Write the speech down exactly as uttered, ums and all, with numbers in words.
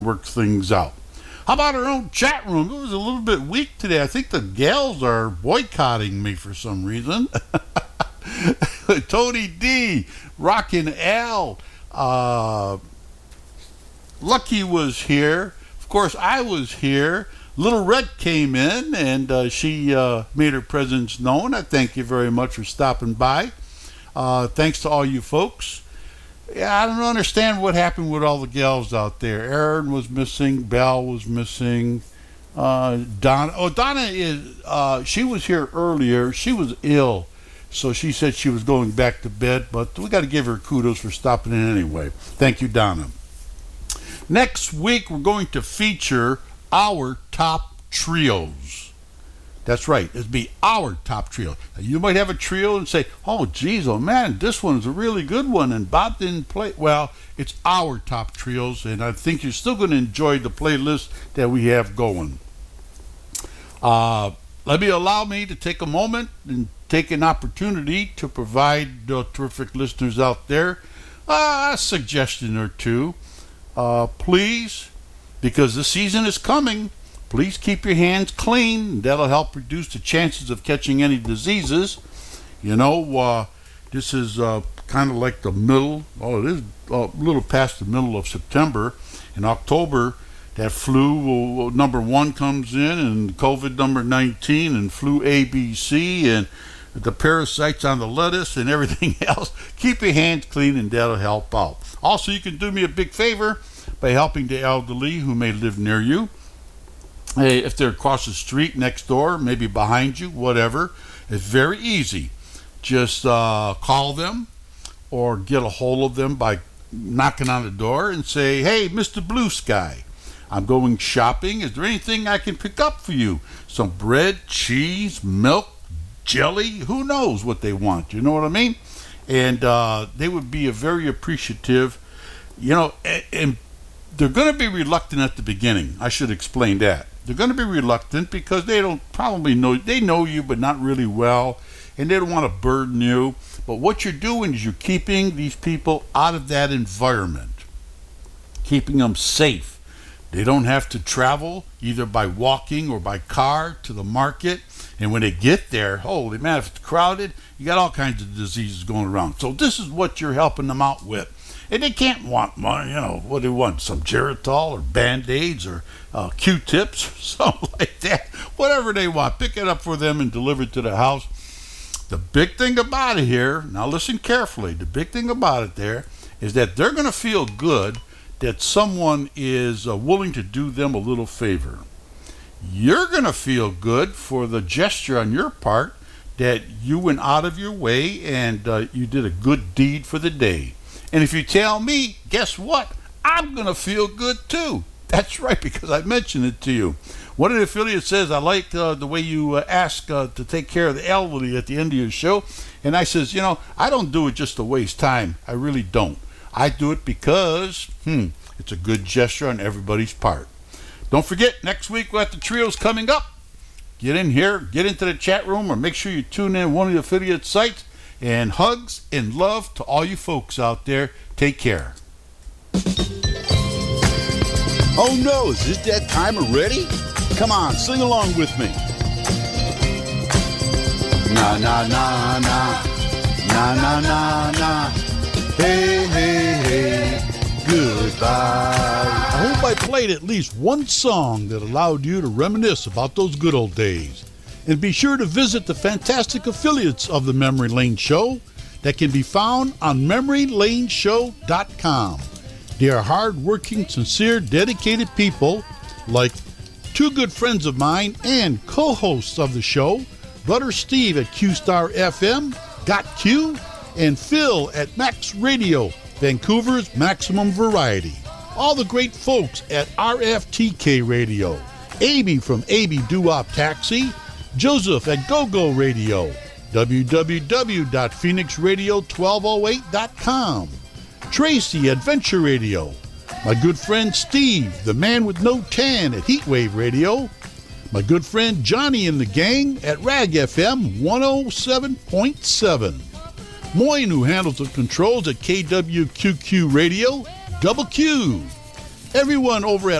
work things out. How about our own chat room? It was a little bit weak today. I think the gals are boycotting me for some reason. Tony D, Rockin' Al, uh, Lucky was here. Of course, I was here. Little Red came in, and uh, she uh, made her presence known. I thank you very much for stopping by. Uh, thanks to all you folks. Yeah, I don't understand what happened with all the gals out there. Erin was missing. Belle was missing. Uh, Donna. Oh, Donna is. Uh, she was here earlier. She was ill, so she said she was going back to bed. But we got to give her kudos for stopping in anyway. Thank you, Donna. Next week we're going to feature our top trios. That's right. It'll be our top trio. Now, you might have a trio and say, oh, geez, oh, man, this one's a really good one, and Bob didn't play. Well, it's our top trios, and I think you're still going to enjoy the playlist that we have going. Uh, let me allow me to take a moment and take an opportunity to provide the terrific listeners out there uh, a suggestion or two. Uh, please, because the season is coming, please keep your hands clean. That'll help reduce the chances of catching any diseases. You know, uh, this is uh, kind of like the middle, oh, it is a little past the middle of September. In October, that flu will, number one comes in, and COVID number nineteen, and flu A B C, and the parasites on the lettuce, and everything else. Keep your hands clean, and that'll help out. Also, you can do me a big favor by helping the elderly who may live near you. Hey, if they're across the street, next door, maybe behind you, whatever, it's very easy. Just uh, call them or get a hold of them by knocking on the door and say, hey, Mister Blue Sky, I'm going shopping. Is there anything I can pick up for you? Some bread, cheese, milk, jelly, who knows what they want, you know what I mean? And uh, they would be a very appreciative, you know, and, and they're going to be reluctant at the beginning. I should explain that. They're going to be reluctant because they don't probably know, they know you, but not really well, and they don't want to burden you. But what you're doing is you're keeping these people out of that environment, keeping them safe. They don't have to travel either by walking or by car to the market. And when they get there, holy man, if it's crowded, you got all kinds of diseases going around. So this is what you're helping them out with. And they can't want money, you know, what do they want? Some Geritol or Band-Aids or uh, Q-tips, something like that. Whatever they want, pick it up for them and deliver it to the house. The big thing about it here, now listen carefully, the big thing about it there is that they're going to feel good that someone is uh, willing to do them a little favor. You're going to feel good for the gesture on your part that you went out of your way and uh, you did a good deed for the day. And if you tell me, guess what? I'm going to feel good too. That's right, because I mentioned it to you. One of the affiliates says, I like uh, the way you uh, ask uh, to take care of the elderly at the end of your show. And I says, you know, I don't do it just to waste time. I really don't. I do it because, hmm, it's a good gesture on everybody's part. Don't forget, next week we'll have the trios coming up. Get in here, get into the chat room, or make sure you tune in one of the affiliate sites. And hugs and love to all you folks out there. Take care. Oh no, is this that time already? Come on, sing along with me. Na na na na, na na na na, hey hey hey, goodbye. I hope I played at least one song that allowed you to reminisce about those good old days. And be sure to visit the fantastic affiliates of the Memory Lane Show that can be found on memory lane show dot com. They are hard-working, sincere, dedicated people like two good friends of mine and co-hosts of the show, Brother Steve at Q Star F M, Got Q, and Phil at Max Radio, Vancouver's maximum variety. All the great folks at R F T K Radio, Amy from A B Doo-Wop Taxi, Joseph at GoGo Radio, w w w dot phoenix radio twelve oh eight dot com, Tracy at Venture Radio, my good friend Steve, the man with no tan at Heatwave Radio, my good friend Johnny and the gang at Rag F M one oh seven point seven, Moyne, who handles the controls at K W Q Q Radio, Double Q, everyone over at